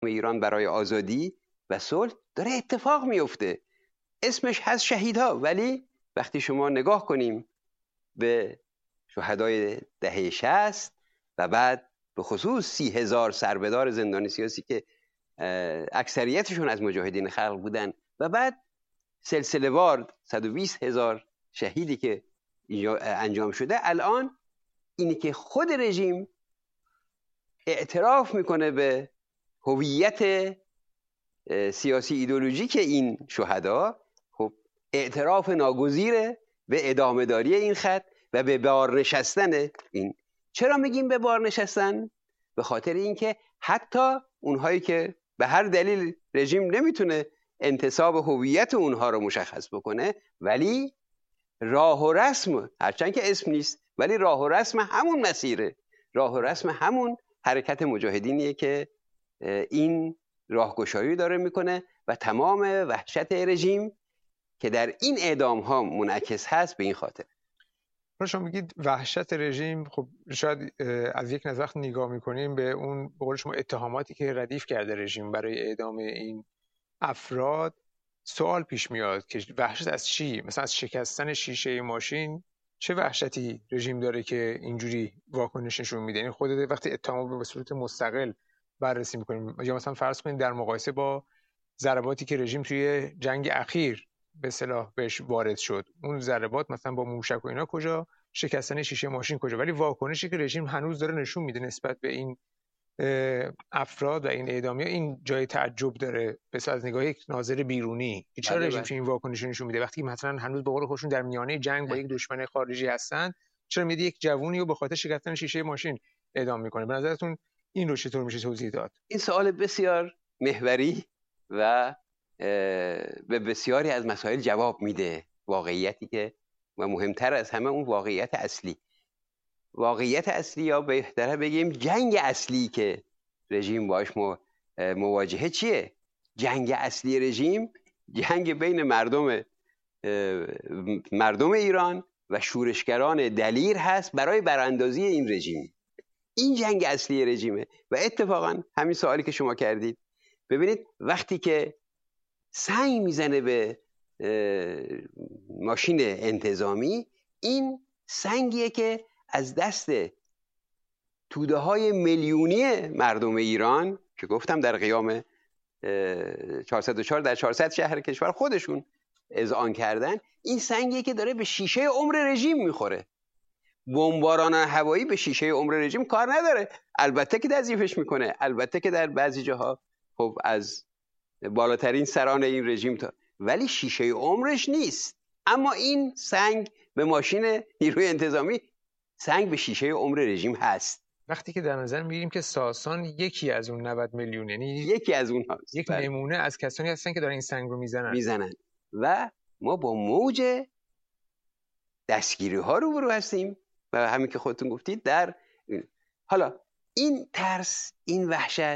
ایران برای آزادی و صلح داره اتفاق میفته. اسمش هست شهیدها، ولی وقتی شما نگاه کنیم به شهدای دهه 60 و بعد به خصوص 30,000 سربدار زندانی سیاسی که اکثریتشون از مجاهدین خلق بودن و بعد سلسله وار 120,000 شهیدی که انجام شده، الان اینی که خود رژیم اعتراف میکنه به هویت سیاسی ایدئولوژیک این شهدا، خب اعتراف ناگزیره به ادامه داری این خط و به بار نشستن این. چرا میگیم به بار نشستن؟ به خاطر اینکه حتی اونهایی که به هر دلیل رژیم نمیتونه انتصاب هویت اونها رو مشخص بکنه، ولی راه و رسم، هرچند که اسم نیست، ولی راه و رسم همون مسیره، راه و رسم همون حرکت مجاهدینیه که این راهگشایی داره میکنه و تمام وحشت رژیم که در این اعدام ها منعکس هست به این خاطر. شما میگید وحشت رژیم، خب شاید از یک نظر نگاه میکنیم به اون به قول شما اتهاماتی که ردیف کرده رژیم برای اعدام این افراد، سوال پیش میاد که وحشت از چی؟ مثلا از شکستن شیشه ماشین چه وحشتی رژیم داره که اینجوری واکنش نشون میده؟ یعنی خودت وقتی اتهام رو به صورت مستقل بررسی میکنیم، یا مثلا فرض کنید در مقایسه با ضرباتی که رژیم توی جنگ اخیر به اصطلاح بهش وارد شد، اون ضربات مثلا با موشک و اینا کجا، شکستن شیشه ماشین کجا، ولی واکنشی که رژیم هنوز داره نشون میده نسبت به این افراد و این اعدامی ها، این جای تعجب داره بس از نگاه یک ناظر بیرونی. چرا رژیم این واکنش نشون میده وقتی مثلا هنوز به قول خودشون در میانه جنگ با یک دشمن خارجی هستن؟ چرا میده یک جوونی رو به خاطر شکستن شیشه ماشین اعدام میکنه؟ به نظرتون این رو چطور میشه توضیح داد؟ این سوال بسیار محوری و به بسیاری از مسائل جواب میده. واقعیتی که و مهمتر از همه اون واقعیت اصلی یا بهتره بگیم جنگ اصلی که رژیم باش مواجهه چیه؟ جنگ اصلی رژیم جنگ بین مردم ایران و شورشگران دلیر هست برای براندازی این رژیم. این جنگ اصلی رژیمه. و اتفاقا همین سوالی که شما کردید، ببینید وقتی که سنگ میزنه به ماشین انتظامی، این سنگیه که از دست توده های میلیونی مردم ایران که گفتم در قیام 404 در 400 شهر کشور خودشون اذعان کردن، این سنگیه که داره به شیشه عمر رژیم میخوره. بمباران هوایی به شیشه عمر رژیم کار نداره. البته که تضعیفش میکنه، البته که در بعضی جاها خب از بالاترین سران این رژیم ولی شیشه عمرش نیست. اما این سنگ به ماشین نیروی انتظامی، سنگ به شیشه عمر رژیم هست. وقتی که در نظر میگیریم که ساسان یکی از اون 90 میلیون، یعنی یکی از اونها، یک نمونه از کسانی هستن که دارن این سنگ رو میزنن و ما با موج دستگیری ها روبرو هستیم و همین که خودتون گفتید در حالا این ترس، این وحشت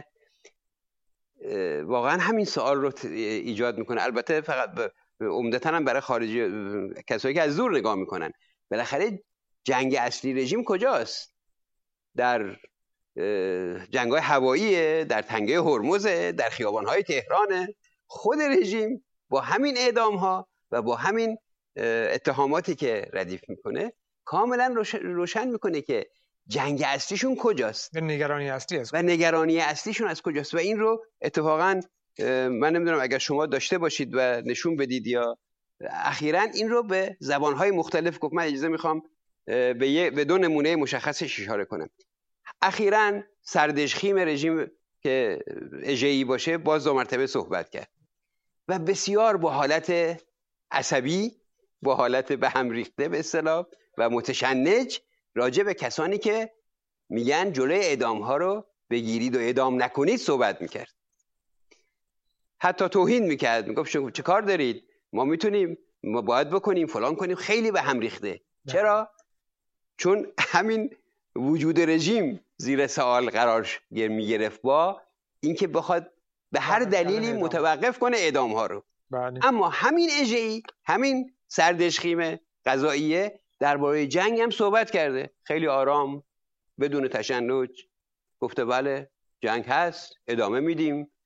واقعا همین سوال رو ایجاد میکنه. البته فقط عمدتاً هم برای خارجی، کسایی که از دور نگاه میکنن، بالاخره جنگ اصلی رژیم کجاست؟ در جنگ‌های هوایی، در تنگه هرمز، در خیابان‌های تهران. خود رژیم با همین اعدام‌ها و با همین اتهاماتی که ردیف میکنه کاملا روشن میکنه که جنگ اصلیشون کجاست و نگرانی اصلی است و نگرانی اصلیشون از کجاست. و این رو اتفاقا من نمیدونم اگر شما داشته باشید و نشون بدید یا اخیراً این رو به زبان‌های مختلف گفت. من اجازه میخوام به دو نمونه مشخصش اشاره کنم. اخیراً سردشخیم رژیم که اژه‌ای باشه باز دو مرتبه صحبت کرد و بسیار با حالت عصبی، با حالت به هم ریخته به اصطلاح و متشنج راجع به کسانی که میگن جلوی اعدام ها رو بگیرید و اعدام نکنید صحبت میکرد. حتی توهین میکرد، میگفت شما چه کار دارید، ما میتونیم، ما باید بکنیم، فلان کنیم. خیلی به هم ریخته. چرا؟ چون همین وجود رژیم زیر سوال قرار میگرفت با اینکه بخواد به هر دلیلی متوقف کنه اعدام ها رو. اما همین اژه‌ای، همین سردشخیم قضاییه درباره جنگ هم صحبت کرده، خیلی آرام، بدون تشنج گفته بله جنگ هست، ادامه میدیم،